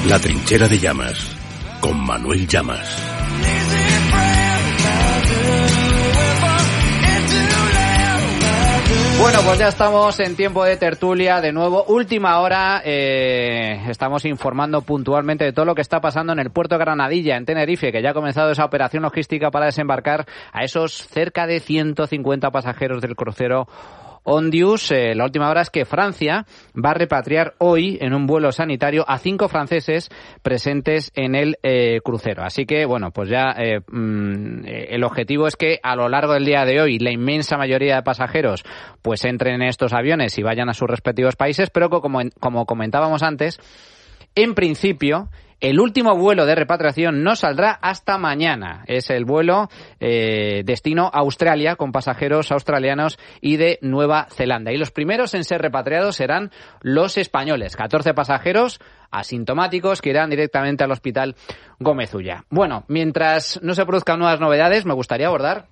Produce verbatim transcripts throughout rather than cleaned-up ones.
La trinchera de Llamas, con Manuel Llamas. Bueno, pues ya estamos en tiempo de tertulia de nuevo. Última hora, eh, estamos informando puntualmente de todo lo que está pasando en el puerto de Granadilla, en Tenerife, que ya ha comenzado esa operación logística para desembarcar a esos cerca de ciento cincuenta pasajeros del crucero Ondius. Eh, la última hora es que Francia va a repatriar hoy en un vuelo sanitario a cinco franceses presentes en el eh, crucero. Así que, bueno, pues ya eh, mm, el objetivo es que a lo largo del día de hoy la inmensa mayoría de pasajeros pues entren en estos aviones y vayan a sus respectivos países, pero como, como comentábamos antes, en principio el último vuelo de repatriación no saldrá hasta mañana. Es el vuelo eh, destino Australia, con pasajeros australianos y de Nueva Zelanda. Y los primeros en ser repatriados serán los españoles. catorce pasajeros asintomáticos que irán directamente al Hospital Gómez Ulla. Bueno, mientras no se produzcan nuevas novedades, me gustaría abordar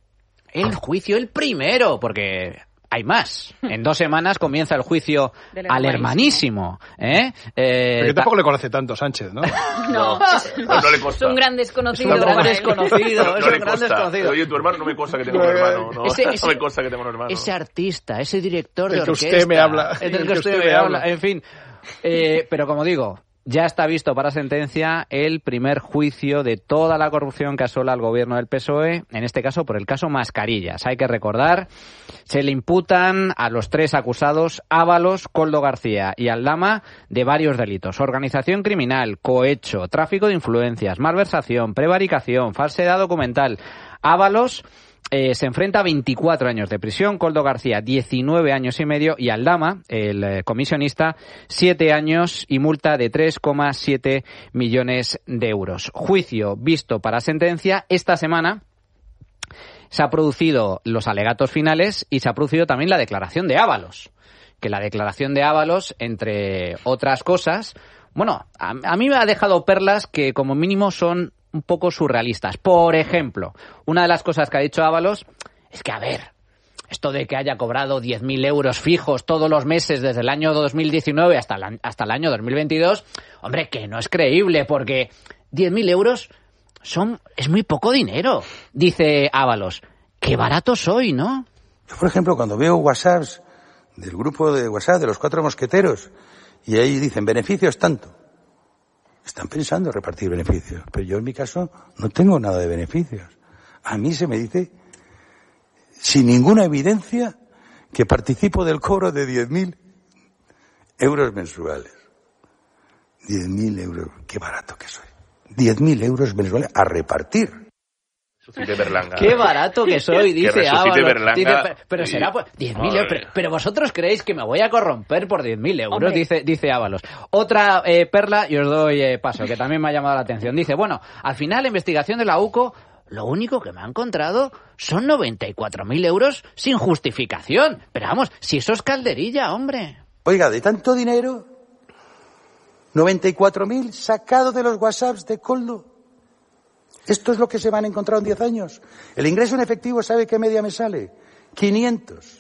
el juicio, el primero, porque hay más. En dos semanas comienza el juicio al hermanísimo. ¿eh? Eh, Porque tampoco le conoce tanto Sánchez, ¿no? No, no, no le consta. Es un gran desconocido. Es un gran desconocido. No, no es un le gran consta. desconocido. Oye, tu hermano no me consta que tengo un hermano. No, ese, ese, no me consta que tengo un hermano. Ese artista, ese director de el que orquesta. usted me habla. El del que usted me habla. En fin. Eh, pero como digo, ya está visto para sentencia el primer juicio de toda la corrupción que asola al gobierno del P S O E, en este caso por el caso Mascarillas. Hay que recordar, se le imputan a los tres acusados, Ábalos, Koldo García y Aldama, de varios delitos: organización criminal, cohecho, tráfico de influencias, malversación, prevaricación, falsedad documental. Ábalos Eh, se enfrenta a veinticuatro años de prisión, Koldo García diecinueve años y medio y Aldama, el eh, comisionista, siete años y multa de tres coma siete millones de euros. Juicio visto para sentencia. Esta semana se han producido los alegatos finales y se ha producido también la declaración de Ábalos. Que la declaración de Ábalos, entre otras cosas, bueno, a, a mí me ha dejado perlas que como mínimo son un poco surrealistas. Por ejemplo, una de las cosas que ha dicho Ábalos es que, a ver, esto de que haya cobrado diez mil euros fijos todos los meses desde el año dos mil diecinueve hasta el, hasta el año dos mil veintidós, hombre, que no es creíble, porque diez mil euros son es muy poco dinero, dice Ábalos. Qué barato soy, ¿no? Yo, por ejemplo, cuando veo WhatsApps del grupo de WhatsApp de los cuatro mosqueteros y ahí dicen beneficios tanto, están pensando repartir beneficios, pero yo en mi caso no tengo nada de beneficios. A mí se me dice, sin ninguna evidencia, que participo del cobro de diez mil euros mensuales. diez mil euros, qué barato que soy. diez mil euros mensuales a repartir. Qué barato que soy, dice Ábalos. Dice, pero, pero y... será por diez mil euros. Pero, pero vosotros creéis que me voy a corromper por diez mil euros, dice, dice Ábalos. Otra eh, perla, y os doy eh, paso, que también me ha llamado la atención. Dice, bueno, al final la investigación de la U C O, lo único que me ha encontrado son noventa y cuatro mil euros sin justificación. Pero vamos, si eso es calderilla, hombre. Oiga, de tanto dinero, noventa y cuatro mil sacado de los WhatsApps de Koldo. Esto es lo que se van a encontrar en diez años. El ingreso en efectivo, ¿sabe qué media me sale? quinientos.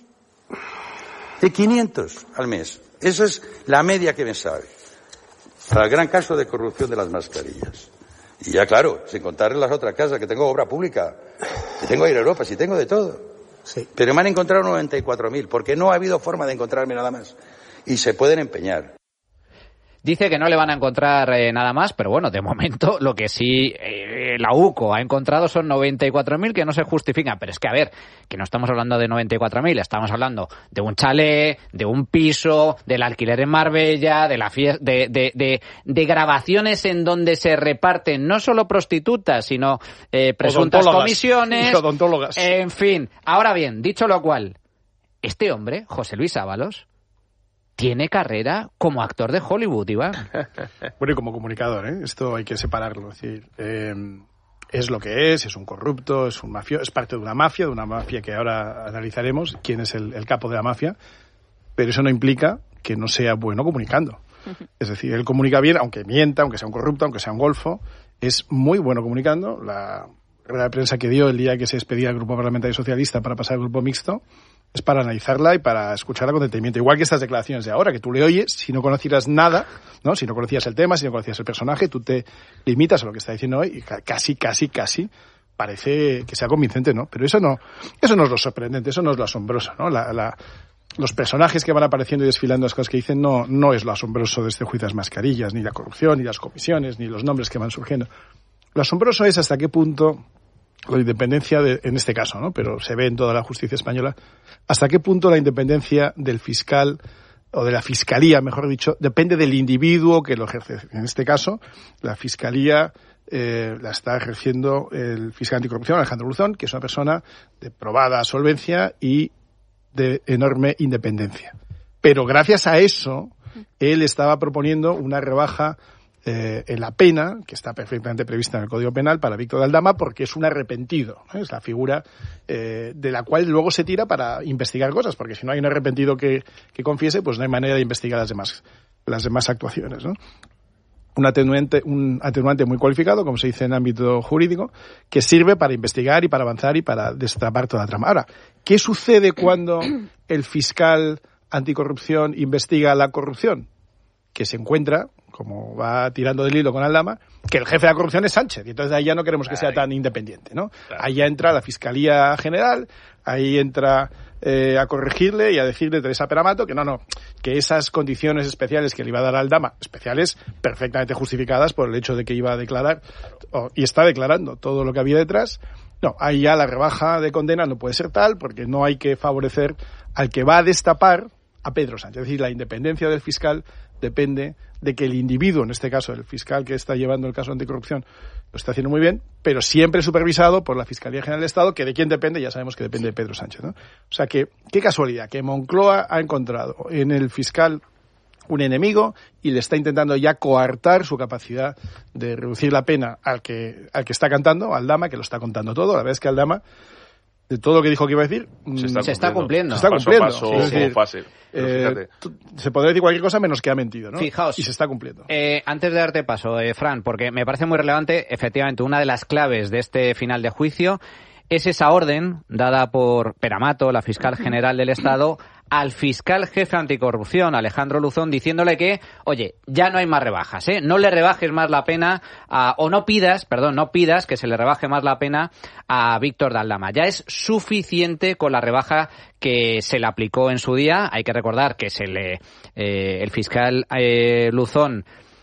De quinientos al mes. Eso es la media que me sale. Para el gran caso de corrupción de las mascarillas. Y ya claro, sin contar las otras casas, que tengo obra pública, que tengo Air Europa, si tengo de todo. Sí. Pero me han encontrado noventa y cuatro mil, porque no ha habido forma de encontrarme nada más. Y se pueden empeñar. Dice que no le van a encontrar eh, nada más, pero bueno, de momento lo que sí eh, la U C O ha encontrado son noventa y cuatro mil que no se justifican. Pero es que, a ver, que no estamos hablando de noventa y cuatro mil, estamos hablando de un chalet, de un piso, del alquiler en Marbella, de la fie- de, de, de, de grabaciones en donde se reparten no solo prostitutas, sino eh, presuntas comisiones. Odontólogas. En fin, ahora bien, dicho lo cual, este hombre, José Luis Ábalos, tiene carrera como actor de Hollywood, Iván. Bueno, y como comunicador, ¿eh? Esto hay que separarlo. Es decir, eh, es lo que es, es un corrupto, es un mafio, es parte de una mafia, de una mafia que ahora analizaremos quién es el, el capo de la mafia, pero eso no implica que no sea bueno comunicando. Es decir, él comunica bien, aunque mienta, aunque sea un corrupto, aunque sea un golfo, es muy bueno comunicando. La rueda de prensa que dio el día que se despedía el Grupo Parlamentario Socialista para pasar al Grupo Mixto es para analizarla y para escucharla con detenimiento. Igual que estas declaraciones de ahora, que tú le oyes, si no conocieras nada, ¿no? Si no conocías el tema, si no conocías el personaje, tú te limitas a lo que está diciendo hoy y casi, casi, casi parece que sea convincente, ¿no? Pero eso no, eso no es lo sorprendente, eso no es lo asombroso, ¿no? La, la, los personajes que van apareciendo y desfilando las cosas que dicen no, no es lo asombroso de este juicio de las mascarillas, ni la corrupción, ni las comisiones, ni los nombres que van surgiendo. Lo asombroso es hasta qué punto la independencia, de, en este caso, ¿no? Pero se ve en toda la justicia española, hasta qué punto la independencia del fiscal, o de la fiscalía, mejor dicho, depende del individuo que lo ejerce. En este caso, la fiscalía eh, la está ejerciendo el fiscal anticorrupción, Alejandro Luzón, que es una persona de probada solvencia y de enorme independencia. Pero gracias a eso, él estaba proponiendo una rebaja eh, en la pena, que está perfectamente prevista en el Código Penal, para Víctor de Aldama, porque es un arrepentido, ¿eh? Es la figura eh, de la cual luego se tira para investigar cosas, porque si no hay un arrepentido que, que confiese, pues no hay manera de investigar las demás, las demás actuaciones, ¿no? Un atenuante, un atenuante muy cualificado, como se dice en ámbito jurídico, que sirve para investigar y para avanzar y para destapar toda la trama. Ahora, ¿qué sucede cuando el fiscal anticorrupción investiga la corrupción? Que se encuentra, como va tirando del hilo con Aldama, que el jefe de la corrupción es Sánchez, y entonces ahí ya no queremos que sea tan independiente, ¿no? Claro. Ahí ya entra la Fiscalía General, ahí entra eh, a corregirle y a decirle Teresa Peramato que no, no, que esas condiciones especiales que le iba a dar a Aldama, especiales perfectamente justificadas por el hecho de que iba a declarar, oh, y está declarando todo lo que había detrás, no, ahí ya la rebaja de condena no puede ser tal, porque no hay que favorecer al que va a destapar a Pedro Sánchez. Es decir, la independencia del fiscal depende de que el individuo, en este caso el fiscal que está llevando el caso de anticorrupción, lo está haciendo muy bien, pero siempre supervisado por la Fiscalía General del Estado, que de quién depende, ya sabemos que depende de Pedro Sánchez, ¿no? O sea que, qué casualidad, que Moncloa ha encontrado en el fiscal un enemigo y le está intentando ya coartar su capacidad de reducir la pena al que, al que está cantando, al Aldama, que lo está contando todo. La verdad es que Aldama, de todo lo que dijo que iba a decir, se está, se está cumpliendo. Se está cumpliendo. Paso a paso, es decir, fácil. Eh, se podría decir cualquier cosa menos que ha mentido, ¿no? Fijaos. Y se está cumpliendo. Eh, antes de darte paso, eh, Fran, porque me parece muy relevante, efectivamente, una de las claves de este final de juicio es esa orden dada por Peramato, la fiscal general del Estado, al fiscal jefe anticorrupción, Alejandro Luzón, diciéndole que, oye, ya no hay más rebajas, ¿eh? No le rebajes más la pena, a, o no pidas, perdón, no pidas que se le rebaje más la pena a Víctor de Aldama. Ya es suficiente con la rebaja que se le aplicó en su día. Hay que recordar que se le, eh, el fiscal eh, Luzón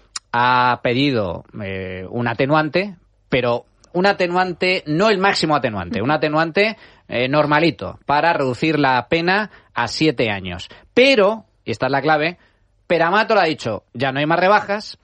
ha pedido eh, un atenuante, pero un atenuante, no el máximo atenuante, un atenuante eh, normalito, para reducir la pena a siete años. Pero, y esta es la clave, Peramato le ha dicho, ya no hay más rebajas,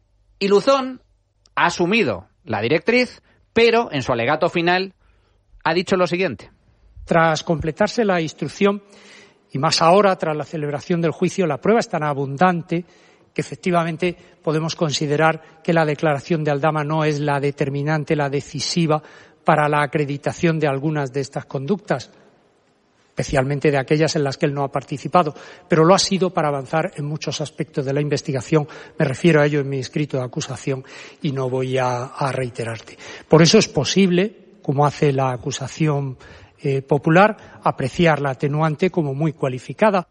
y Luzón ha asumido la directriz, pero en su alegato final ha dicho lo siguiente. Tras completarse la instrucción, y más ahora, tras la celebración del juicio, la prueba es tan abundante que efectivamente podemos considerar que la declaración de Aldama no es la determinante, la decisiva para la acreditación de algunas de estas conductas, especialmente de aquellas en las que él no ha participado, pero lo ha sido para avanzar en muchos aspectos de la investigación. Me refiero a ello en mi escrito de acusación y no voy a, a reiterarte. Por eso es posible, como hace la acusación eh, popular, apreciar la atenuante como muy cualificada.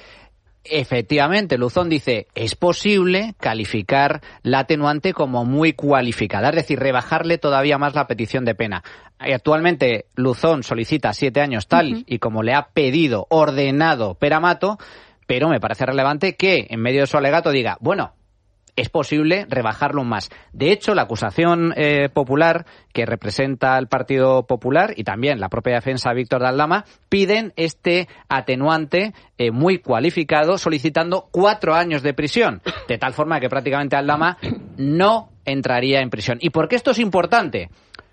Efectivamente, Luzón dice, es posible calificar la atenuante como muy cualificada, es decir, rebajarle todavía más la petición de pena. Actualmente Luzón solicita siete años tal uh-huh. y como le ha pedido, ordenado Peramato, pero me parece relevante que en medio de su alegato diga, bueno, es posible rebajarlo más. De hecho, la acusación eh, popular que representa al Partido Popular y también la propia defensa de Víctor de Aldama piden este atenuante eh, muy cualificado, solicitando cuatro años de prisión, de tal forma que prácticamente Aldama no entraría en prisión. ¿Y por qué esto es importante?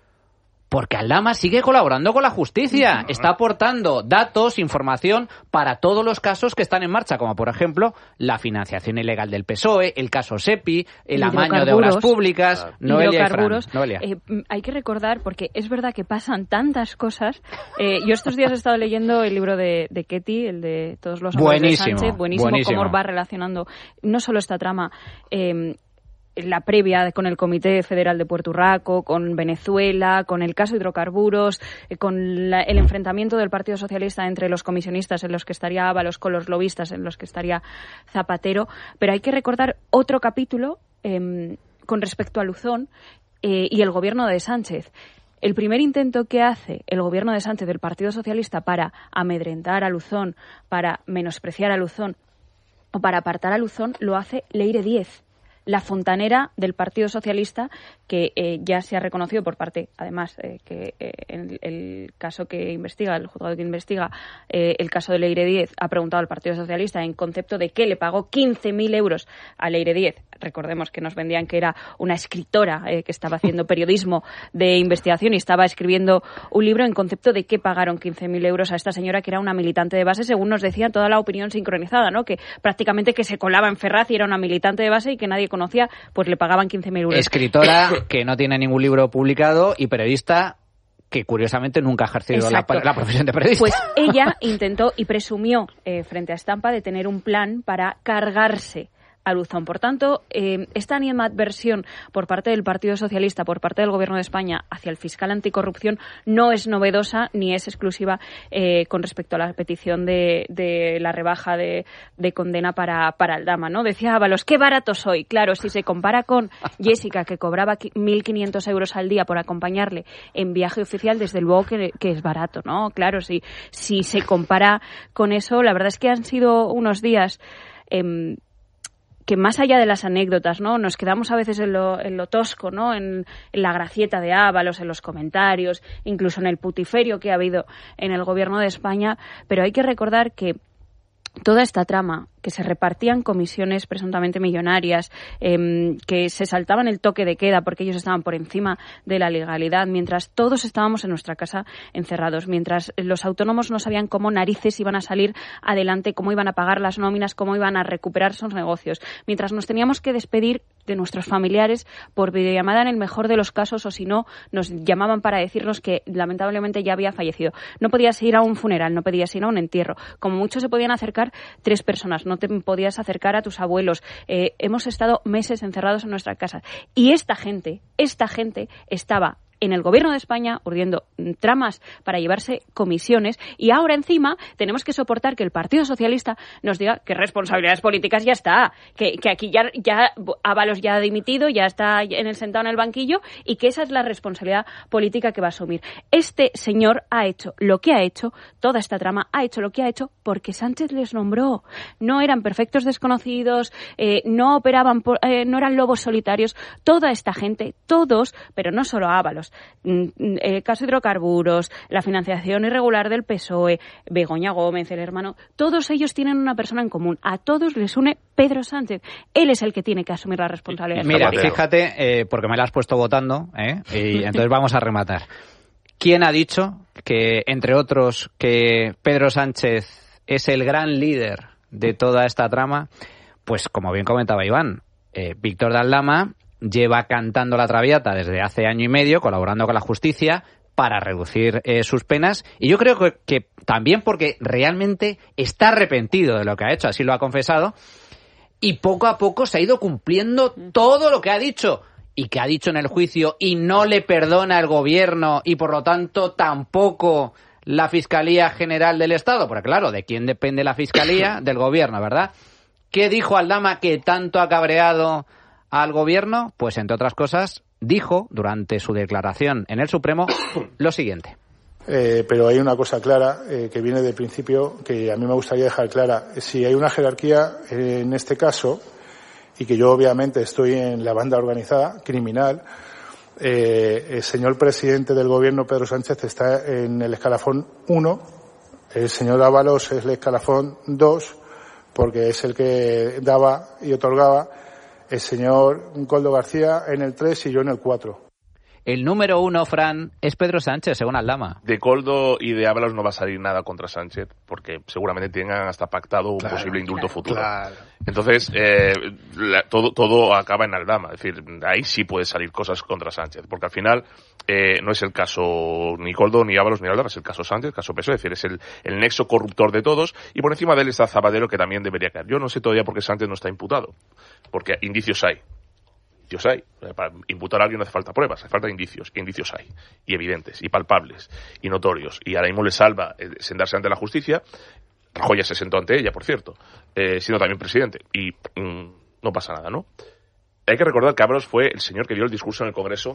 Porque Aldama sigue colaborando con la justicia, está aportando datos, información para todos los casos que están en marcha, como por ejemplo la financiación ilegal del P S O E, el caso SEPI, el amaño de obras públicas, claro. Noelia y Fran. Noelia. Eh, hay que recordar, porque es verdad que pasan tantas cosas. Eh, yo estos días he estado leyendo el libro de, de Ketty, el de Todos los amores de Sánchez, buenísimo, buenísimo cómo va relacionando no solo esta trama, eh, la previa con el Comité Federal de Puerto Urraco, con Venezuela, con el caso hidrocarburos, eh, con la, el enfrentamiento del Partido Socialista entre los comisionistas en los que estaría Ábalos, con los lobistas en los que estaría Zapatero. Pero hay que recordar otro capítulo eh, con respecto a Luzón eh, y el gobierno de Sánchez. El primer intento que hace el gobierno de Sánchez del Partido Socialista para amedrentar a Luzón, para menospreciar a Luzón o para apartar a Luzón, lo hace Leire Díez, la fontanera del Partido Socialista, que eh, ya se ha reconocido por parte, además, eh, que eh, en el caso que investiga, el juzgado que investiga eh, el caso de Leire Díez, ha preguntado al Partido Socialista en concepto de que le pagó quince mil euros a Leire Díez. Recordemos que nos vendían que era una escritora eh, que estaba haciendo periodismo de investigación y estaba escribiendo un libro en concepto de que pagaron quince mil euros a esta señora, que era una militante de base, según nos decía toda la opinión sincronizada, ¿no? Que prácticamente que se colaba en Ferraz y era una militante de base y que nadie conocía, pues le pagaban quince mil euros. Escritora que no tiene ningún libro publicado y periodista que curiosamente nunca ha ejercido la, la profesión de periodista. Pues ella intentó y presumió eh, frente a Estampa de tener un plan para cargarse a Luzón. Por tanto, eh, esta animadversión por parte del Partido Socialista, por parte del Gobierno de España hacia el fiscal anticorrupción no es novedosa ni es exclusiva eh, con respecto a la petición de, de la rebaja de, de condena para, para Aldama, ¿no? Decía Ábalos, qué barato soy. Claro, si se compara con Jessica, que cobraba mil quinientos euros al día por acompañarle en viaje oficial, desde luego que, que es barato, ¿no? Claro, si, si se compara con eso, la verdad es que han sido unos días Eh, que más allá de las anécdotas, ¿no? Nos quedamos a veces en lo, en lo tosco, ¿no? En, en la gracieta de Ábalos, en los comentarios, incluso en el putiferio que ha habido en el Gobierno de España, pero hay que recordar que toda esta trama, que se repartían comisiones presuntamente millonarias, eh, que se saltaban el toque de queda porque ellos estaban por encima de la legalidad, mientras todos estábamos en nuestra casa encerrados, mientras los autónomos no sabían cómo narices iban a salir adelante, cómo iban a pagar las nóminas, cómo iban a recuperar sus negocios, mientras nos teníamos que despedir de nuestros familiares por videollamada en el mejor de los casos, o si no, nos llamaban para decirnos que lamentablemente ya había fallecido. No podías ir a un funeral, no podías ir a un entierro. Como mucho se podían acercar tres personas, no te podías acercar a tus abuelos. Eh, hemos estado meses encerrados en nuestra casa. Y esta gente, esta gente estaba en el Gobierno de España urdiendo tramas para llevarse comisiones, y ahora encima tenemos que soportar que el Partido Socialista nos diga que responsabilidades políticas ya está, que, que aquí ya, ya Ábalos ya ha dimitido, ya está en el, sentado en el banquillo, y que esa es la responsabilidad política que va a asumir. Este señor ha hecho lo que ha hecho, toda esta trama ha hecho lo que ha hecho porque Sánchez les nombró. No eran perfectos desconocidos, eh, no operaban, por, eh, no eran lobos solitarios. Toda esta gente, todos, pero no solo Ábalos, el caso hidrocarburos, la financiación irregular del P S O E, Begoña Gómez, el hermano, todos ellos tienen una persona en común. A todos les une Pedro Sánchez. Él es el que tiene que asumir la responsabilidad. Mira, fíjate, eh, porque me la has puesto votando, ¿eh? Y entonces vamos a rematar. ¿Quién ha dicho que, entre otros, que Pedro Sánchez es el gran líder de toda esta trama? Pues, como bien comentaba Iván, eh, Víctor de Aldama lleva cantando la Traviata desde hace año y medio, colaborando con la justicia para reducir eh, sus penas, y yo creo que, que también porque realmente está arrepentido de lo que ha hecho, así lo ha confesado, y poco a poco se ha ido cumpliendo todo lo que ha dicho, y que ha dicho en el juicio, y no le perdona el gobierno, y por lo tanto tampoco la Fiscalía General del Estado, porque claro, ¿de quién depende la Fiscalía? Del gobierno, ¿verdad? ¿Qué dijo Aldama que tanto ha cabreado al gobierno? Pues, entre otras cosas, dijo durante su declaración en el Supremo lo siguiente. Eh, pero hay una cosa clara eh, que viene del principio, que a mí me gustaría dejar clara. Si hay una jerarquía eh, en este caso, y que yo obviamente estoy en la banda organizada criminal, eh, el señor presidente del gobierno, Pedro Sánchez, está en el escalafón uno, el señor Ábalos es el escalafón dos, porque es el que daba y otorgaba, el señor Coldo García en el tres y yo en el cuatro. El número uno, Fran, es Pedro Sánchez, según Aldama. De Coldo y de Ábalos no va a salir nada contra Sánchez, porque seguramente tengan hasta pactado un claro, posible indulto claro, futuro. Claro. Entonces, eh, la, todo, todo acaba en Aldama. Es decir, ahí sí puede salir cosas contra Sánchez, porque al final eh, no es el caso ni Coldo, ni Ábalos, ni Aldama, es el caso Sánchez, el caso P S O E, es decir, es el, el nexo corruptor de todos, y por encima de él está Zapatero, que también debería caer. Yo no sé todavía por qué Sánchez no está imputado, porque indicios hay. indicios hay. Para imputar a alguien no hace falta pruebas, hace falta indicios. Y indicios hay. Y evidentes, y palpables, y notorios. Y ahora mismo le salva eh, sentarse ante la justicia. Rajoy ya se sentó ante ella, por cierto, eh, siendo también presidente. Y mm, no pasa nada, ¿no? Hay que recordar que Ábalos fue el señor que dio el discurso en el Congreso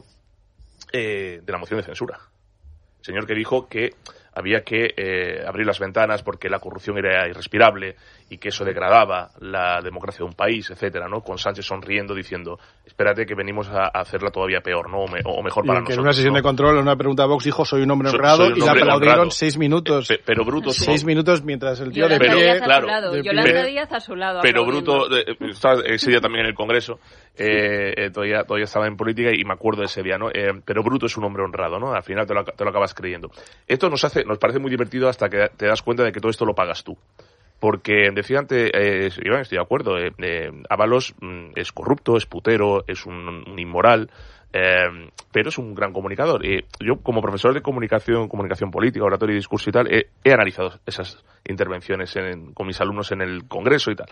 eh, de la moción de censura. El señor que dijo que había que eh, abrir las ventanas porque la corrupción era irrespirable y que eso degradaba la democracia de un país, etcétera, ¿no? Con Sánchez sonriendo diciendo, espérate que venimos a, a hacerla todavía peor, ¿no? O, me, o mejor para y que nosotros. En una sesión ¿no? de control, en una pregunta a Vox dijo, soy un hombre honrado, so, un y la aplaudieron honrado. seis minutos. Eh, pe, pero Bruto... Seis no. minutos mientras el tío Yolanda de pie... Díaz a claro, su lado. de Yolanda pie. Díaz a su lado. Pero Bruto, eh, estaba ese día también en el Congreso, eh, eh, todavía, todavía estaba en política y me acuerdo de ese día, ¿no? Eh, pero Bruto es un hombre honrado, ¿no? Al final te lo, te lo acabas creyendo. Esto nos hace, nos parece muy divertido hasta que te das cuenta de que todo esto lo pagas tú. Porque, decía antes, eh, Iván, estoy de acuerdo, eh, eh, Ábalos mm, es corrupto, es putero, es un, un inmoral, eh, pero es un gran comunicador. Eh, yo, como profesor de comunicación, comunicación política, oratorio y discurso y tal, eh, he analizado esas intervenciones en, con mis alumnos en el Congreso y tal.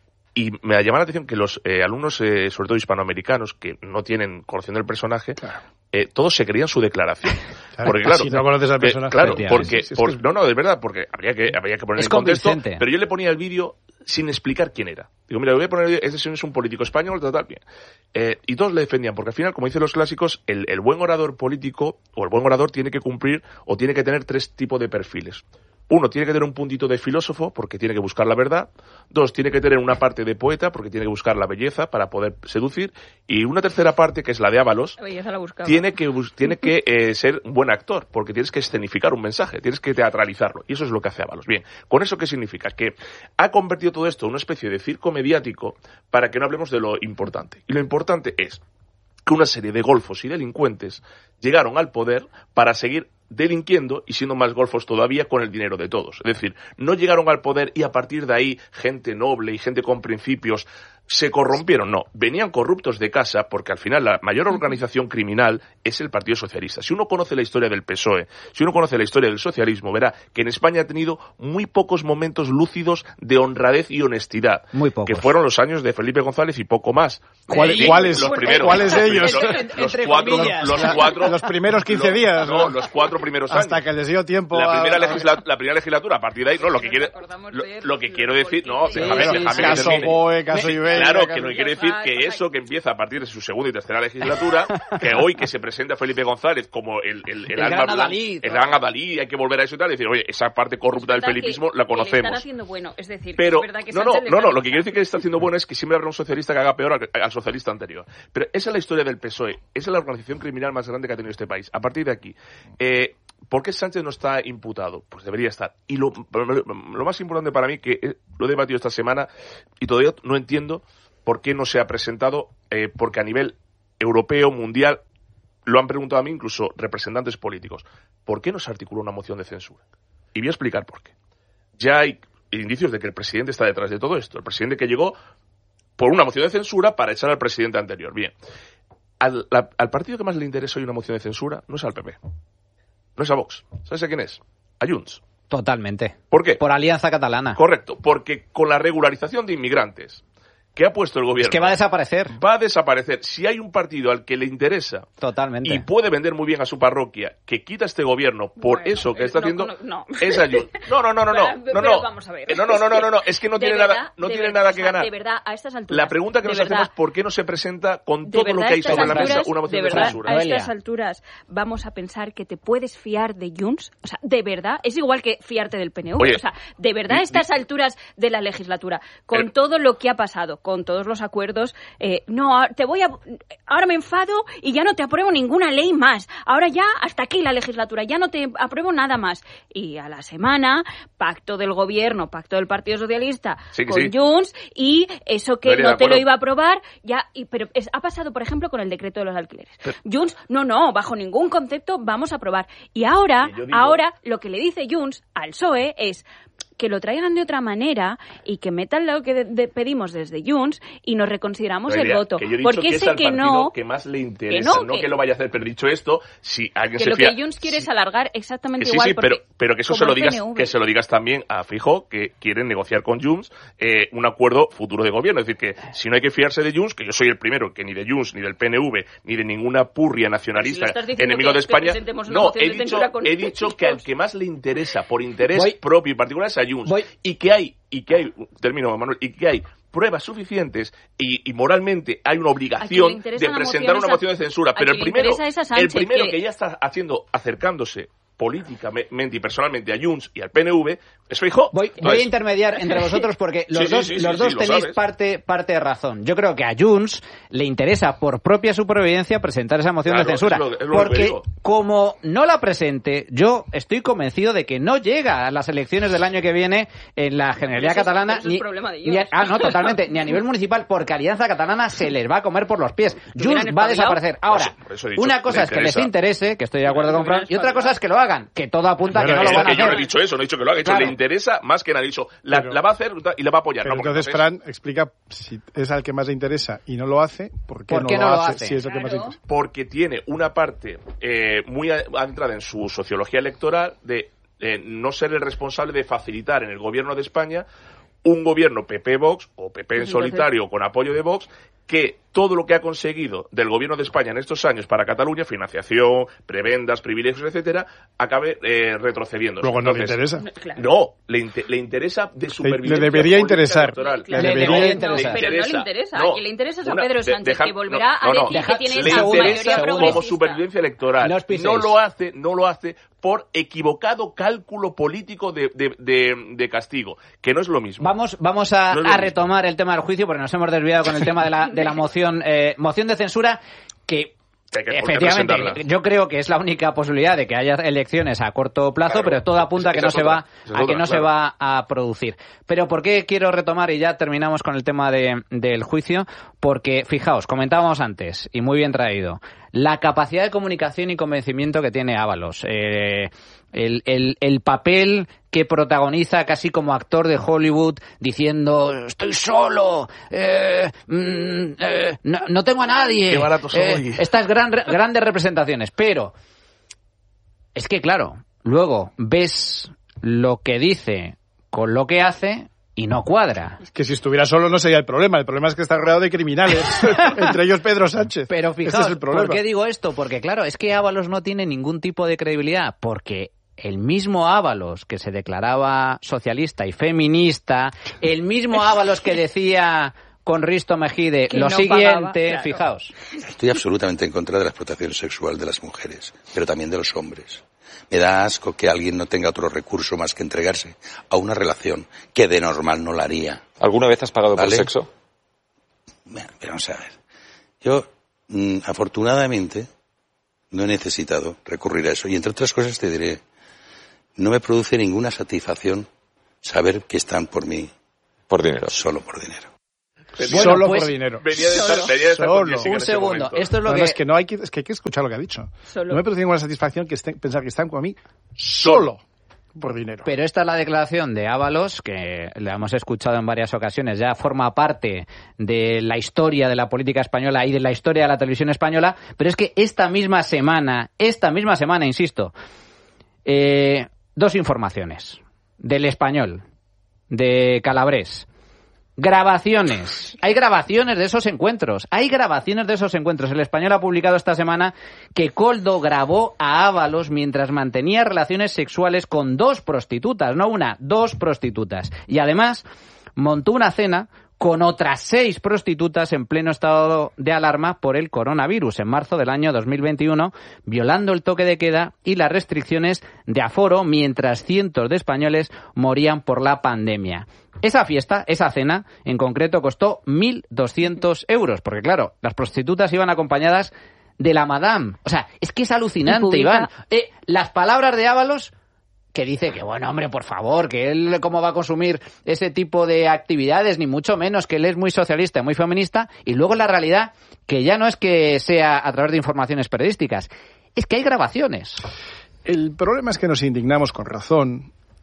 Y me llama la atención que los eh, alumnos, eh, sobre todo hispanoamericanos, que no tienen conocimiento del personaje, claro. eh, todos se creían su declaración. Claro, porque claro, si no conoces al personaje. Eh, claro, porque, sí, sí, por, es que... no, no, de verdad, porque habría que, habría que poner es en contexto. Pero yo le ponía el vídeo sin explicar quién era. Digo, mira, le voy a poner el vídeo, este señor es un político español, total, bien. Eh, y todos le defendían, porque al final, como dicen los clásicos, el, el buen orador político, o el buen orador tiene que cumplir, o tiene que tener tres tipos de perfiles. Uno, tiene que tener un puntito de filósofo, porque tiene que buscar la verdad. Dos, tiene que tener una parte de poeta, porque tiene que buscar la belleza para poder seducir. Y una tercera parte, que es la de Ábalos, la belleza la buscaba. tiene que, tiene que eh, ser un buen actor, porque tienes que escenificar un mensaje, tienes que teatralizarlo. Y eso es lo que hace Ábalos. Bien, ¿con eso qué significa? Que ha convertido todo esto en una especie de circo mediático para que no hablemos de lo importante. Y lo importante es que una serie de golfos y delincuentes llegaron al poder para seguir delinquiendo y siendo más golfos todavía con el dinero de todos. Es decir, no llegaron al poder y a partir de ahí gente noble y gente con principios se corrompieron. No, venían corruptos de casa porque al final la mayor organización criminal es el Partido Socialista. Si uno conoce la historia del P S O E, si uno conoce la historia del socialismo, verá que en España ha tenido muy pocos momentos lúcidos de honradez y honestidad. Muy pocos. Que fueron los años de Felipe González y poco más. ¿Cuál, ¿Cuáles los primeros, ¿cuáles de ellos? Los, los, cuatro, los, cuatro, los primeros quince los, días. No, los cuatro primeros años. Hasta que les dio tiempo la primera, a... legisla, la primera legislatura, a partir de ahí, no, lo que quiere, lo, lo que quiero decir, no, déjame, déjame que caso Boe, caso Ibérica, claro, que lo que quiero decir que eso que empieza a partir de su segunda y tercera legislatura, que hoy que se presenta Felipe González como el, el, el, el alma gran Adalí, el gran Adalí, hay que volver a eso y tal, y decir, oye, esa parte corrupta del felipismo la conocemos. Están haciendo bueno, es decir, pero, es verdad que no, no, no, no, lo que quiero decir que está haciendo bueno es que siempre habrá un socialista que haga peor al, al socialista anterior. Pero esa es la historia del P S O E, esa es la organización criminal más grande que ha tenido este país. A partir de aquí, eh, ¿por qué Sánchez no está imputado? Pues debería estar. Y lo, lo más importante para mí, que lo he debatido esta semana y todavía no entiendo por qué no se ha presentado, eh, porque a nivel europeo, mundial, lo han preguntado a mí incluso representantes políticos, ¿por qué no se articuló una moción de censura? Y voy a explicar por qué. Ya hay indicios de que el presidente está detrás de todo esto. El presidente que llegó por una moción de censura para echar al presidente anterior. Bien, al, la, al partido que más le interesa hoy una moción de censura no es al P P, no es a Vox. ¿Sabes a quién es? A Junts. Totalmente. ¿Por qué? Por Alianza Catalana. Correcto, porque con la regularización de inmigrantes que ha puesto el gobierno... Es que va a desaparecer. Va a desaparecer. Si hay un partido al que le interesa... Totalmente. Y puede vender muy bien a su parroquia, que quita este gobierno por bueno, eso que está no, haciendo... No, no. Es ayuda. No, no, no, no, no. Pero, no, pero no. vamos a ver. No, no, no, no, no, no. Es que no tiene verdad, nada, no tiene verdad, nada que ganar. De verdad, a estas alturas... La pregunta que nos verdad, hacemos es ¿por qué no se presenta con todo verdad, lo que hay sobre alturas, la mesa una moción de, de, verdad, censura? A estas alturas vamos a pensar que te puedes fiar de Junts. O sea, de verdad, es igual que fiarte del P N V. Oye, o sea, de verdad, a estas di, alturas de la legislatura, con el, todo lo que ha pasado, con todos los acuerdos... Eh, no, te voy a... Ahora me enfado y ya no te apruebo ninguna ley más. Ahora ya hasta aquí la legislatura, ya no te apruebo nada más. Y a la semana, pacto del gobierno, pacto del Partido Socialista sí, con sí. Junts y eso que no, no te lo iba a aprobar, ya... Y, pero es, ha pasado, por ejemplo, con el decreto de los alquileres. Pero, Junts, no, no, bajo ningún concepto vamos a aprobar. Y ahora, digo, ahora lo que le dice Junts al P S O E es... que lo traigan de otra manera y que metan lo que de, de pedimos desde Junts y nos reconsideramos el voto. Que yo he dicho porque que sé es al que partido no, que más le interesa, que no, no que, que lo vaya a hacer. Pero dicho esto, si alguien que se lo fía... que Junts quiere es alargar exactamente que sí, igual. Sí, pero, pero que eso se lo digas, que se lo digas también a Feijóo, que quieren negociar con Junts eh, un acuerdo futuro de gobierno. Es decir, que si no hay que fiarse de Junts, que yo soy el primero, que ni de Junts, ni del P N V, ni de ninguna purria nacionalista si enemigo que, de España, que no, he dicho, he dicho que al que más le interesa, por interés voy, propio y particular, es a Junts. Voy. Y que hay, y que hay, termino, Manuel, y que hay pruebas suficientes y, y moralmente hay una obligación de presentar una moción de censura. Pero el primero, Sánchez, el primero que... que ya está haciendo, acercándose políticamente y personalmente a Junts y al P N V es Feijóo. Voy, voy a intermediar entre vosotros porque los sí, dos, sí, sí, los sí, dos sí, tenéis parte, parte de razón. Yo creo que a Junts le interesa por propia supervivencia presentar esa moción claro, de censura. Es lo, es lo porque como no la presente, yo estoy convencido de que no llega a las elecciones del año que viene en la Generalidad eso Catalana. Es, eso ni, es problema de ni a, ah, no, totalmente. Ni a nivel municipal, porque Alianza Catalana se les va a comer por los pies. Junts va a desaparecer. Ahora, por eso, por eso una cosa es que les interese, que estoy de acuerdo con Fran, y otra cosa es que lo hagan, que todo apunta bueno, que no lo van a hacer. Yo no he dicho eso, no he dicho que lo haga, he dicho claro. Le interesa más que nada, he dicho, la, la va a hacer y la va a apoyar. Pero no, entonces, Fran, explica si es al que más le interesa y no lo hace, ¿por qué, ¿Por no, qué lo, no lo hace, hace? Si es el claro. que más le interesa? Porque tiene una parte eh, muy adentrada en su sociología electoral de eh, no ser el responsable de facilitar en el gobierno de España un gobierno P P-Vox o P P en solitario con apoyo de Vox, que todo lo que ha conseguido del gobierno de España en estos años para Cataluña, financiación, prebendas, privilegios, etcétera, acabe eh, retrocediendo. Luego no Entonces, le interesa. Claro. No, le, inter, le interesa de supervivencia. Le debería interesar. Claro. Le debería no, interesar. Pero no le interesa. No, y le interesa a una, Pedro Sánchez, deja, que volverá no, no, a decir deja, que tiene le esa interesa mayoría como supervivencia electoral. No, no lo hace, no lo hace por equivocado cálculo político de, de, de, de castigo, que no es lo mismo. Vamos, vamos a, no a retomar el tema del juicio, porque nos hemos desviado con el tema de la, de la moción, eh, moción de censura, que efectivamente yo creo que es la única posibilidad de que haya elecciones a corto plazo, claro, pero todo apunta a que no se va a que no claro. se va a producir. Pero ¿por qué quiero retomar y ya terminamos con el tema de, del juicio? Porque fijaos, comentábamos antes y muy bien traído la capacidad de comunicación y convencimiento que tiene Ábalos, eh, el, el, el papel que protagoniza casi como actor de Hollywood diciendo estoy solo, eh, mm, eh, no, no tengo a nadie, qué barato soy. Eh, estas gran, grandes representaciones, pero es que claro, luego ves lo que dice con lo que hace y no cuadra. Es que si estuviera solo no sería el problema. El problema es que está rodeado de criminales, entre ellos Pedro Sánchez. Pero fijaos, es el problema. ¿por qué digo esto? Porque claro, es que Ábalos no tiene ningún tipo de credibilidad, porque el mismo Ábalos que se declaraba socialista y feminista, el mismo Ábalos que decía con Risto Mejide que lo no siguiente, pagaba, claro. Fijaos. Estoy absolutamente en contra de la explotación sexual de las mujeres, pero también de los hombres. Me da asco que alguien no tenga otro recurso más que entregarse a una relación que de normal no la haría. ¿Alguna vez has pagado ¿Vale? por sexo? Bueno, pero vamos a ver. Yo, mmm, afortunadamente, no he necesitado recurrir a eso. Y entre otras cosas te diré, no me produce ninguna satisfacción saber que están por mí. Por dinero. Solo por dinero. Bueno, solo pues, por dinero. Venía de estar, venía de estar solo. Un segundo. Esto es lo no, que... No, es que no hay que, es que hay que escuchar lo que ha dicho. Solo. No me produce ninguna satisfacción que estén, pensar que están con mí solo por dinero. Pero esta es la declaración de Ábalos, que la hemos escuchado en varias ocasiones, ya forma parte de la historia de la política española y de la historia de la televisión española, pero es que esta misma semana, esta misma semana, insisto, eh, dos informaciones del Español, de Calabrés. Grabaciones. Hay grabaciones de esos encuentros. Hay grabaciones de esos encuentros. El Español ha publicado esta semana que Koldo grabó a Ábalos mientras mantenía relaciones sexuales con dos prostitutas. No una, dos prostitutas. Y además montó una cena con otras seis prostitutas en pleno estado de alarma por el coronavirus en marzo del año dos mil veintiuno, violando el toque de queda y las restricciones de aforo mientras cientos de españoles morían por la pandemia. Esa fiesta, esa cena, en concreto, costó mil doscientos euros, porque claro, las prostitutas iban acompañadas de la madame. O sea, es que es alucinante, Iván. Eh, las palabras de Ábalos, que dice que, bueno, hombre, por favor, que él cómo va a consumir ese tipo de actividades, ni mucho menos, que él es muy socialista, muy feminista, y luego la realidad, que ya no es que sea a través de informaciones periodísticas, es que hay grabaciones. El problema es que nos indignamos con razón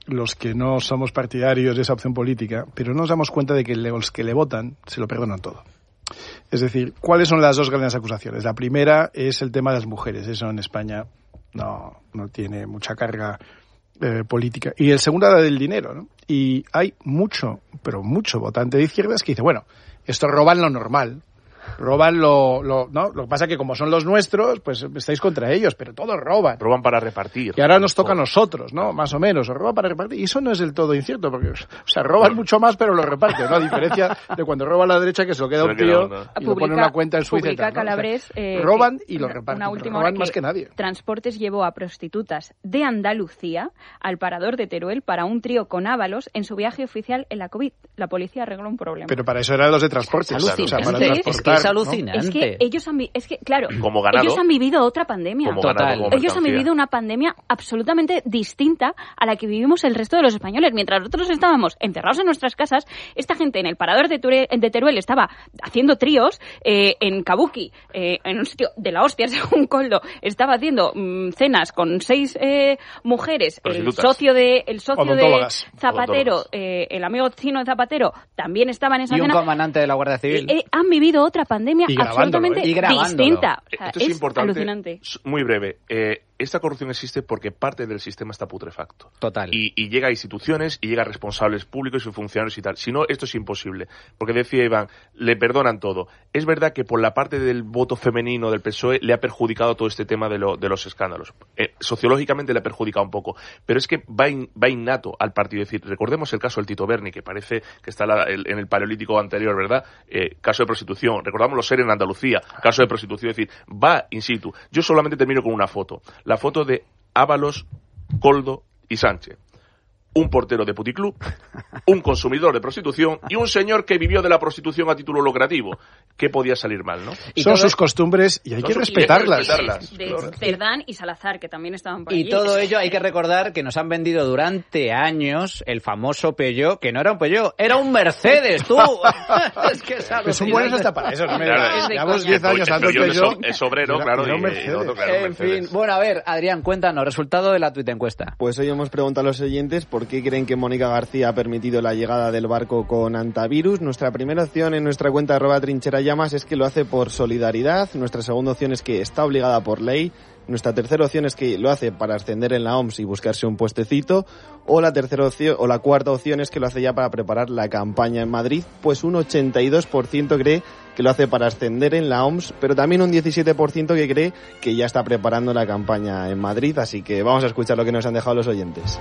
los que no somos partidarios de esa opción política, pero no nos damos cuenta de que los que le votan se lo perdonan todo. Es decir, ¿cuáles son las dos grandes acusaciones? La primera es el tema de las mujeres. Eso en España no, no tiene mucha carga eh, política. Y el segundo era del dinero, ¿no? Y hay mucho, pero mucho votante de izquierdas que dice, bueno, esto roban lo normal. Roban lo, lo, ¿no? Lo que pasa es que como son los nuestros, pues estáis contra ellos, pero todos roban. Roban para repartir. Y ahora nos toca a nosotros, ¿no? Más o menos, o roban para repartir. Y eso no es del todo incierto, porque, o sea, roban mucho más, pero lo reparten, ¿no? A diferencia de cuando roba la derecha, que se lo queda un tío y lo pone en una cuenta en Suiza y tal, ¿no? Calabres, o sea, eh, roban y lo reparten, una roban más que nadie. Transportes llevó a prostitutas de Andalucía al parador de Teruel para un trío con Ábalos en su viaje oficial en la COVID. La policía arregló un problema. Pero para eso eran los de transportes. Es alucinante, o sea, para transportar, es que es alucinante. ¿no? Es que ellos han, es que, claro, como ganado, ellos han vivido otra pandemia. Como Total. ganado, como ellos han vivido una pandemia absolutamente distinta a la que vivimos el resto de los españoles. Mientras nosotros estábamos encerrados en nuestras casas, esta gente en el parador de Teruel, de Teruel estaba haciendo tríos, eh, en Kabuki, eh, en un sitio de la hostia, según Coldo, estaba haciendo mmm, cenas con seis eh, mujeres. El socio de el socio de Zapatero, eh, el amigo chino de Zapatero, también estaba en esa y cena. Y un comandante de la Guardia Civil. Eh, eh, han vivido otra pandemia y absolutamente ¿eh? y distinta. O sea, Esto es, es importante, alucinante. Muy breve. Eh, esta corrupción existe porque parte del sistema está putrefacto. Total. Y, y llega a instituciones y llega a responsables públicos y funcionarios y tal. Si no, esto es imposible. Porque decía Iván, le perdonan todo. Es verdad que por la parte del voto femenino del P S O E le ha perjudicado todo este tema de, lo, de los escándalos. Eh, sociológicamente le ha perjudicado un poco. Pero es que va, in, va innato al partido. Es decir, recordemos el caso del Tito Berni, que parece que está la, el, en el paleolítico anterior, ¿verdad? Eh, caso de prostitución. Recordamos los seres en Andalucía. Caso de prostitución. Es decir, va in situ. Yo solamente termino con una foto. La foto de Ábalos, Coldo y Sánchez. Un portero de puticlub, un consumidor de prostitución y un señor que vivió de la prostitución a título lucrativo. ¿Qué podía salir mal, no? Y son sus costumbres y hay que respetarlas. Y hay que respetarlas. De, de Cerdán y Salazar, que también estaban por allí. Y todo ello hay que recordar que nos han vendido durante años el famoso Peugeot, que no era un Peugeot, era un Mercedes, tú. Es que es son buenos hasta para eso. No me claro, llevamos diez años dando el Peugeot. Es obrero, claro. Era un Mercedes. En fin, bueno, a ver, Adrián, cuéntanos, resultado de la tuit encuesta. Pues hoy hemos preguntado a los oyentes por qué creen que Mónica García ha permitido la llegada del barco con antivirus. Nuestra primera opción en nuestra cuenta arroba trincherallamas es que lo hace por solidaridad. Nuestra segunda opción es que está obligada por ley. Nuestra tercera opción es que lo hace para ascender en la O M S y buscarse un puestecito. O la tercera opción, o la cuarta opción es que lo hace ya para preparar la campaña en Madrid. Pues un ochenta y dos por ciento cree que lo hace para ascender en la O M S, pero también un diecisiete por ciento que cree que ya está preparando la campaña en Madrid. Así que vamos a escuchar lo que nos han dejado los oyentes.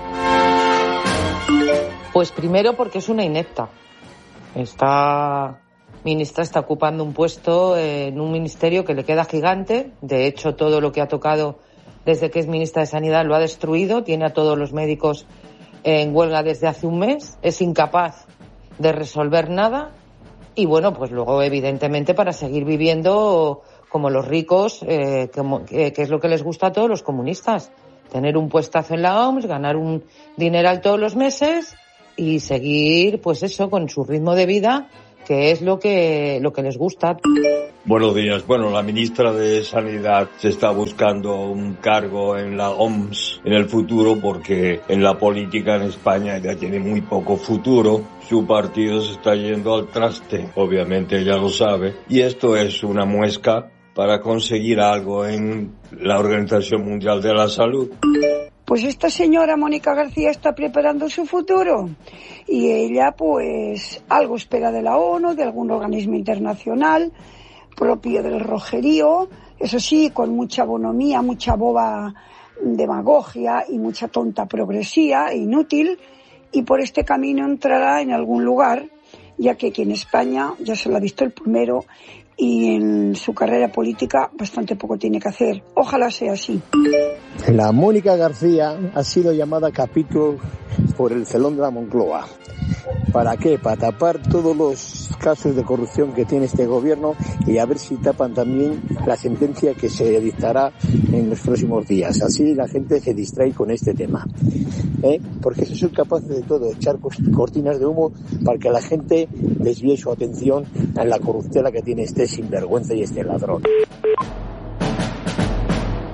Pues primero porque es una inepta. Esta ministra está ocupando un puesto en un ministerio que le queda gigante. De hecho, todo lo que ha tocado desde que es ministra de Sanidad lo ha destruido. Tiene a todos los médicos en huelga desde hace un mes. Es incapaz de resolver nada. Y bueno, pues luego, evidentemente, para seguir viviendo como los ricos, eh, como, que, que es lo que les gusta a todos los comunistas. Tener un puestazo en la O M S, ganar un dineral todos los meses y seguir, pues eso, con su ritmo de vida, que es lo que lo que les gusta. Buenos días. Bueno, la ministra de Sanidad se está buscando un cargo en la O M S en el futuro porque en la política en España ya tiene muy poco futuro. Su partido se está yendo al traste, obviamente ella lo sabe. Y esto es una muesca para conseguir algo en la Organización Mundial de la Salud. Pues esta señora Mónica García está preparando su futuro y ella pues algo espera de la ONU, de algún organismo internacional propio del rojerío, eso sí, con mucha bonomía, mucha boba demagogia y mucha tonta progresía e inútil, y por este camino entrará en algún lugar, ya que aquí en España ya se lo ha visto el primero y en su carrera política bastante poco tiene que hacer. Ojalá sea así. La Mónica García ha sido llamada capítulo por el celón de la Moncloa. ¿Para qué? Para tapar todos los casos de corrupción que tiene este gobierno y a ver si tapan también la sentencia que se dictará en los próximos días. Así la gente se distrae con este tema. ¿Eh? Porque se son capaces de todo, echar cortinas de humo para que la gente desvíe su atención en la corruptela que tiene este sinvergüenza y este ladrón.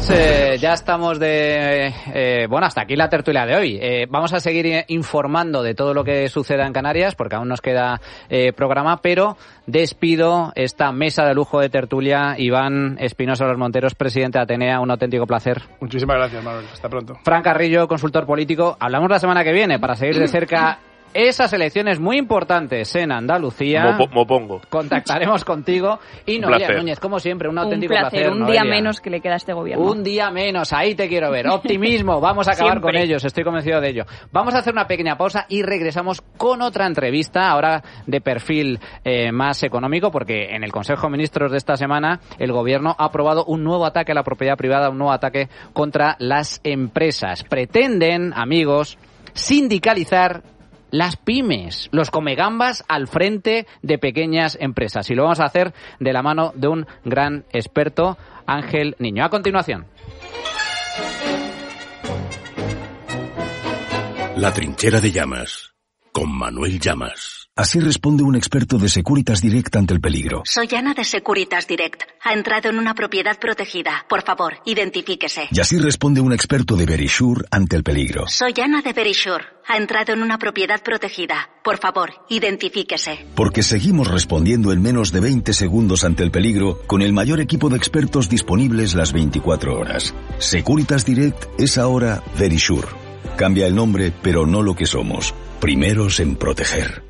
eh, ya estamos de... Eh, bueno, hasta aquí la tertulia de hoy. Eh, vamos a seguir informando de todo lo que suceda en Canarias, porque aún nos queda eh, programa, pero despido esta mesa de lujo de tertulia. Iván Espinosa Los Monteros, presidente de Atenea, un auténtico placer. Muchísimas gracias, Manuel. Hasta pronto. Fran Carrillo, consultor político. Hablamos la semana que viene para seguir de cerca esas elecciones muy importantes en Andalucía. Mo, mo pongo. Contactaremos contigo. Y Noelia Núñez, como siempre, un auténtico un placer. placer. Un Noelia. día menos que le queda a este gobierno. Un día menos, ahí te quiero ver. Optimismo, vamos a acabar Siempre. con ellos, estoy convencido de ello. Vamos a hacer una pequeña pausa y regresamos con otra entrevista, ahora de perfil eh, más económico, porque en el Consejo de Ministros de esta semana el gobierno ha aprobado un nuevo ataque a la propiedad privada, un nuevo ataque contra las empresas. Pretenden, amigos, sindicalizar las pymes, los comegambas al frente de pequeñas empresas. Y lo vamos a hacer de la mano de un gran experto, Ángel Niño. A continuación. La trinchera de Llamas, con Manuel Llamas. Así responde un experto de Securitas Direct ante el peligro. Soy Ana de Securitas Direct. Ha entrado en una propiedad protegida. Por favor, identifíquese. Y así responde un experto de Verisure ante el peligro. Soy Ana de Verisure. Ha entrado en una propiedad protegida. Por favor, identifíquese. Porque seguimos respondiendo en menos de veinte segundos ante el peligro con el mayor equipo de expertos disponibles las veinticuatro horas. Securitas Direct es ahora Verisure. Cambia el nombre, pero no lo que somos. Primeros en proteger.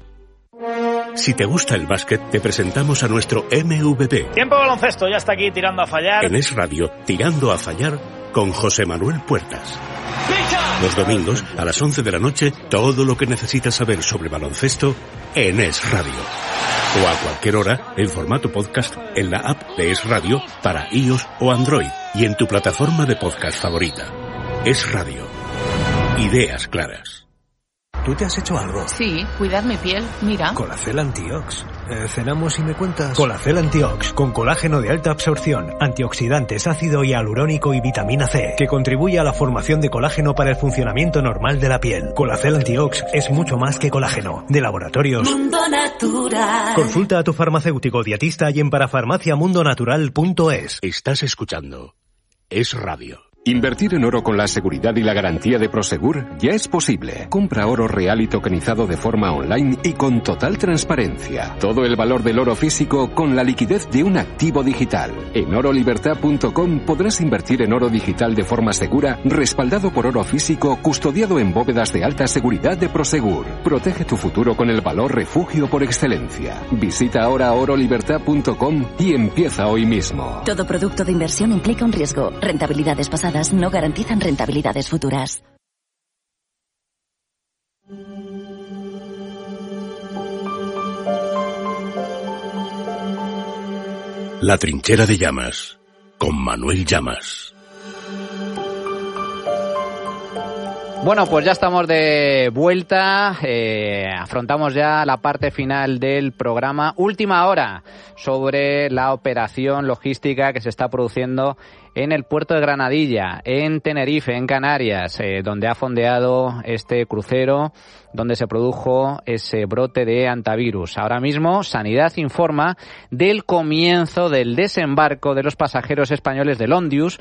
Si te gusta el básquet, te presentamos a nuestro M V P. Tiempo baloncesto, ya está aquí tirando a fallar. En Es Radio, Tirando a Fallar, con José Manuel Puertas. Los domingos, a las once de la noche, todo lo que necesitas saber sobre baloncesto en Es Radio. O a cualquier hora, en formato podcast, en la app de Es Radio, para iOS o Android, y en tu plataforma de podcast favorita. Es Radio. Ideas claras. ¿Tú te has hecho algo? Sí, cuidar mi piel, mira. Colacel Antiox. Eh, ¿Cenamos y me cuentas? Colacel Antiox, con colágeno de alta absorción, antioxidantes, ácido hialurónico y vitamina C, que contribuye a la formación de colágeno para el funcionamiento normal de la piel. Colacel Antiox es mucho más que colágeno. De Laboratorios Mundo Natural. Consulta a tu farmacéutico dietista y en parafarmaciamundonatural punto es. Estás escuchando Es Radio. Invertir en oro con la seguridad y la garantía de Prosegur ya es posible. Compra oro real y tokenizado de forma online y con total transparencia. Todo el valor del oro físico con la liquidez de un activo digital. En oro libertad punto com podrás invertir en oro digital de forma segura, respaldado por oro físico, custodiado en bóvedas de alta seguridad de Prosegur. Protege tu futuro con el valor refugio por excelencia. Visita ahora oro libertad punto com y empieza hoy mismo. Todo producto de inversión implica un riesgo. Rentabilidades pasadas no garantizan rentabilidades futuras. La trinchera de Llamas, con Manuel Llamas. Bueno, pues ya estamos de vuelta, eh, afrontamos ya la parte final del programa. Última hora sobre la operación logística que se está produciendo en el puerto de Granadilla, en Tenerife, en Canarias, eh, donde ha fondeado este crucero, donde se produjo ese brote de hantavirus. Ahora mismo, Sanidad informa del comienzo del desembarco de los pasajeros españoles del Ondius,